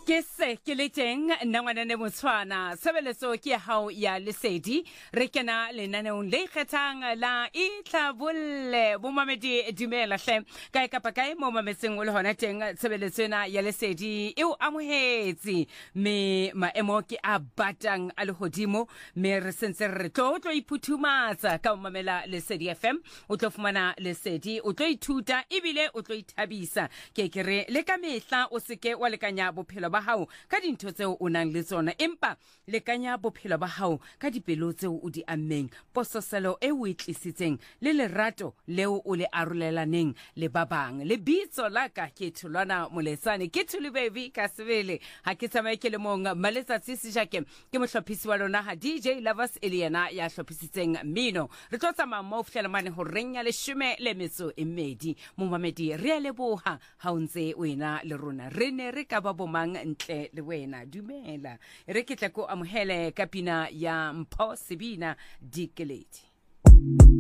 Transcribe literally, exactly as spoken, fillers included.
Ke se ke le teng nna ngwana ne Botswana sebeleso ke hao ya lesedi re kena lenaneong le kgethang la Itlhabolle bo mamedi dumela hle kae kapa kae mo mametseng o le hona teng sebeletsena ya lesedi e o amohetsi me maemo ke a batang a le hodimo me re sentse re tlo tlo iphuthumatsa ka o mamela lesedi F M o tlo fumana lesedi o tlo ithuta ebile o tlo ithabisa ke kere le ka mehla o seke wa lekanya bophelo ba hao ka dintho tseo o nang le tsona empa lekanya bophelo ba hao ka dipelo tseo o di ammeng pososelo e o itlisitseng le lerato leo o le arolelaneng le babang le bitso la ka ke Thulwana Moletsane ke Thuli baby ka sebele ha ke tsamaye ke le mong maletsatsi se jake ke mohlophisi wa lona ha D J Lovers Eliana ya hlophisitseng mmino re tlo tsamaya mo fihlela mane ho renya le shume le metso e mmedi mo mamedi re le boha ha o ntse wena le rona re ne re ka ba bomang ntle le wena dumela re ke tla ko amohele ka pina ya Mpho Sebina Dikeledi.